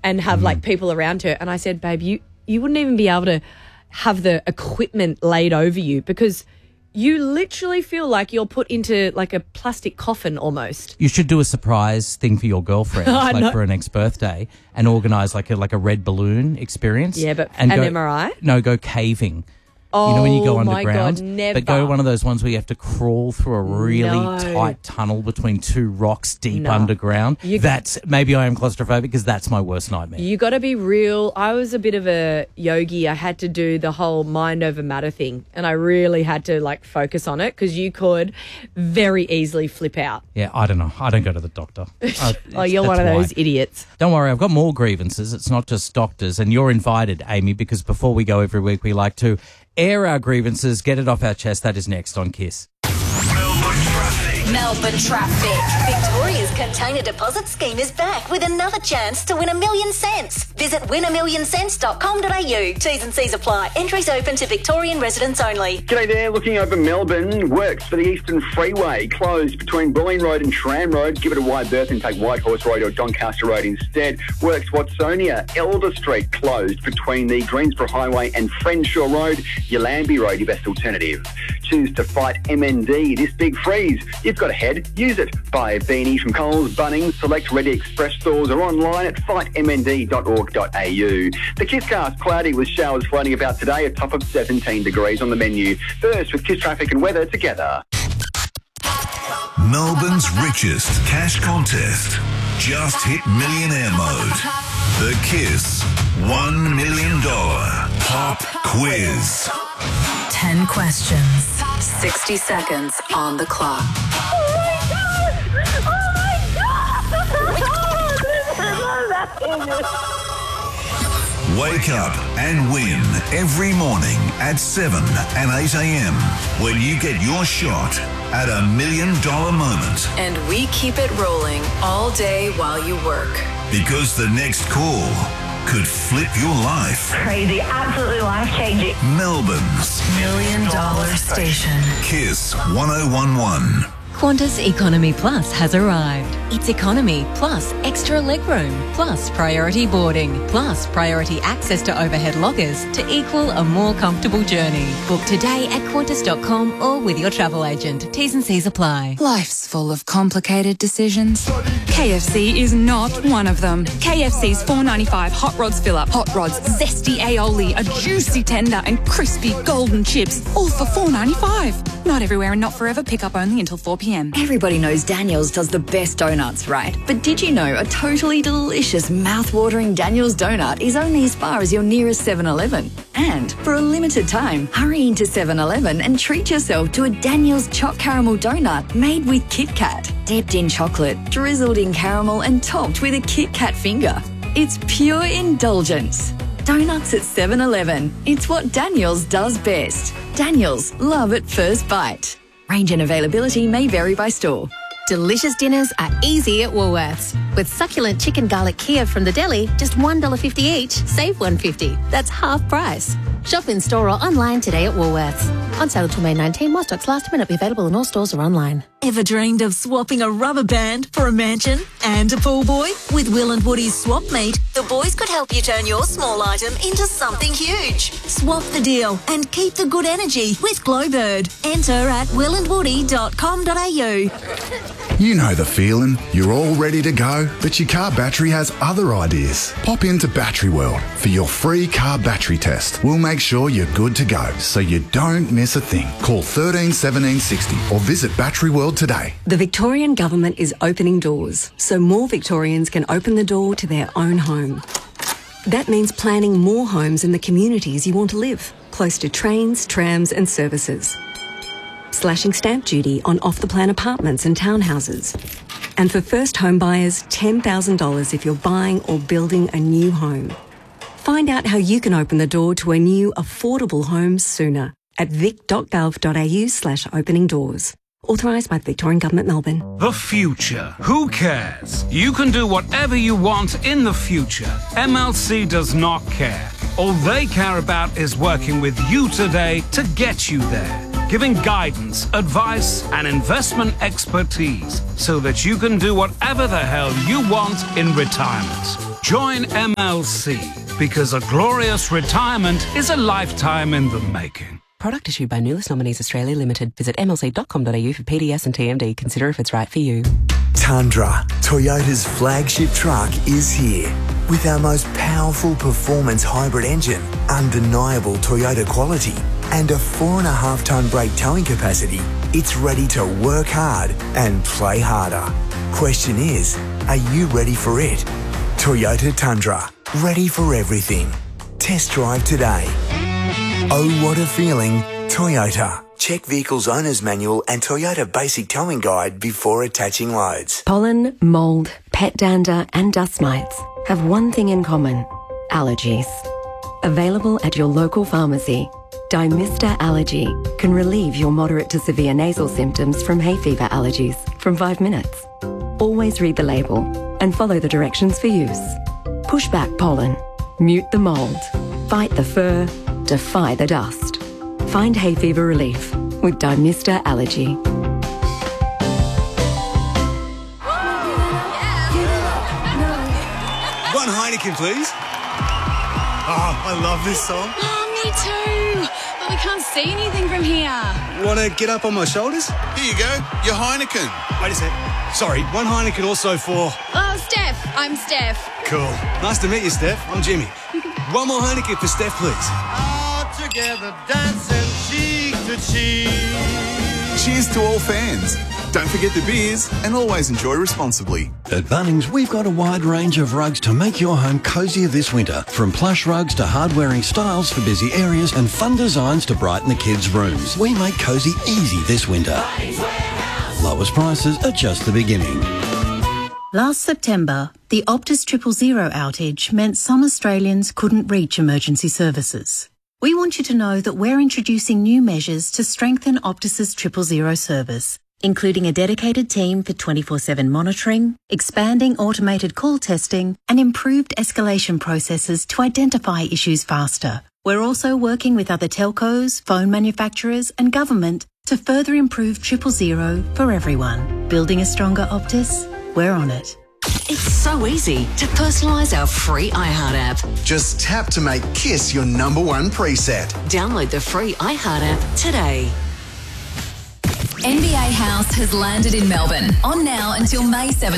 and have like people around her. And I said, babe, you wouldn't even be able to have the equipment laid over you because you literally feel like you're put into like a plastic coffin almost. You should do a surprise thing for your girlfriend, like for her next birthday, and organise like a red balloon experience. Yeah, but an MRI? No, go caving. Oh, you know when you go my underground? God, never. But go one of those ones where you have to crawl through a really tight tunnel between two rocks deep underground. Maybe I am claustrophobic because that's my worst nightmare. You got to be real. I was a bit of a yogi. I had to do the whole mind over matter thing, and I really had to like focus on it because you could very easily flip out. Yeah, I don't know. I don't go to the doctor. You're one of those idiots. Don't worry, I've got more grievances. It's not just doctors, and you're invited, Amy, because before we go every week, we like to air our grievances, get it off our chest. That is next on Kiss. Melbourne Traffic. Victoria's container deposit scheme is back with another chance to win $1 million. Visit winamillionscents.com.au. T's and C's apply. Entries open to Victorian residents only. G'day there. Looking over Melbourne. Works for the Eastern Freeway. Closed between Bulleen Road and Tram Road. Give it a wide berth and take Whitehorse Road or Doncaster Road instead. Works Watsonia. Elder Street closed between the Greensboro Highway and Frenshaw Road. Yallambee Road, your best alternative. Choose to fight MND this big freeze. You've got a head, use it. Buy a beanie from Coles, Bunnings, select Ready Express stores or online at fightmnd.org.au. The Kisscast cloudy with showers floating about today, a top of 17 degrees on the menu. First with Kiss traffic and weather together. Melbourne's richest cash contest just hit millionaire mode. The Kiss $1 million pop quiz. 10 questions, 60 seconds on the clock. Wake up and win every morning at 7 and 8 a.m. when you get your shot at $1 million moment. And we keep it rolling all day while you work. Because the next call could flip your life. Crazy, absolutely life-changing. Melbourne's $1 million station. Kiss 1011. Qantas Economy Plus has arrived. It's economy plus extra legroom plus priority boarding plus priority access to overhead lockers to equal a more comfortable journey. Book today at qantas.com or with your travel agent. T's and C's apply. Life's full of complicated decisions. KFC is not one of them. KFC's $4.95 Hot Rods fill-up, hot rods, zesty aioli, a juicy tender and crispy golden chips, all for $4.95. Not everywhere and not forever. Pick up only until 4 p.m. Everybody knows Daniel's does the best donuts, right? But did you know a totally delicious, mouth-watering Daniel's donut is only as far as your nearest 7-Eleven? And for a limited time, hurry into 7-Eleven and treat yourself to a Daniel's Choc Caramel Donut made with Kit Kat, dipped in chocolate, drizzled in caramel and topped with a Kit Kat finger. It's pure indulgence. Donuts at 7-Eleven. It's what Daniel's does best. Daniel's, love at first bite. Range and availability may vary by store. Delicious dinners are easy at Woolworths. With succulent chicken garlic Kiev from the deli, just $1.50 each, save $1.50. That's half price. Shop in store or online today at Woolworths. On sale till May 19, while stocks last, may not be available in all stores or online. Ever dreamed of swapping a rubber band for a mansion and a pool boy? With Will and Woody's Swap Meet, the boys could help you turn your small item into something huge. Swap the deal and keep the good energy with Glowbird. Enter at willandwoody.com.au. You know the feeling. You're all ready to go, but your car battery has other ideas. Pop into Battery World for your free car battery test. We'll make sure you're good to go, so you don't miss a thing. Call 13 17 60 or visit Battery World today. The Victorian Government is opening doors, so more Victorians can open the door to their own home. That means planning more homes in the communities you want to live, close to trains, trams and services. Slashing stamp duty on off-the-plan apartments and townhouses. And for first home buyers, $10,000 if you're buying or building a new home. Find out how you can open the door to a new affordable home sooner at vic.gov.au/opening doors. Authorised by the Victorian Government, Melbourne. The future. Who cares? You can do whatever you want in the future. MLC does not care. All they care about is working with you today to get you there. Giving guidance, advice and investment expertise so that you can do whatever the hell you want in retirement. Join MLC because a glorious retirement is a lifetime in the making. Product issued by Nulis Nominees Australia Limited. Visit mlc.com.au for PDS and TMD. Consider if it's right for you. Tundra, Toyota's flagship truck, is here. With our most powerful performance hybrid engine, undeniable Toyota quality, and a 4.5-tonne brake towing capacity, it's ready to work hard and play harder. Question is, are you ready for it? Toyota Tundra, ready for everything. Test drive today. Oh, what a feeling, Toyota. Check Vehicle's Owner's Manual and Toyota Basic Towing Guide before attaching loads. Pollen, mould, pet dander and dust mites have one thing in common: allergies. Available at your local pharmacy, Dymista Allergy can relieve your moderate to severe nasal symptoms from hay fever allergies from 5 minutes. Always read the label and follow the directions for use. Push back pollen, mute the mould, fight the fur, defy the dust. Find hay fever relief with Dymista Allergy. One Heineken, please. Oh, I love this song. Oh, me too. But we can't see anything from here. Want to get up on my shoulders? Here you go, your Heineken. Wait a sec. Sorry, one Heineken also for... Oh, Steph. I'm Steph. Cool. Nice to meet you, Steph. I'm Jimmy. One more Heineken for Steph, please. All together dancing cheek to cheek. Cheers to all fans. Don't forget the beers and always enjoy responsibly. At Bunnings, we've got a wide range of rugs to make your home cosier this winter. From plush rugs to hard-wearing styles for busy areas and fun designs to brighten the kids' rooms. We make cosy easy this winter. Lowest prices are just the beginning. Last September, the Optus 000 outage meant some Australians couldn't reach emergency services. We want you to know that we're introducing new measures to strengthen Optus's 000 service, including a dedicated team for 24/7 monitoring, expanding automated call testing, and improved escalation processes to identify issues faster. We're also working with other telcos, phone manufacturers, and government to further improve 000 for everyone. Building a stronger Optus? We're on it. It's so easy to personalise our free iHeart app. Just tap to make Kiss your #1 preset. Download the free iHeart app today. NBA House has landed in Melbourne. On now until May 7th.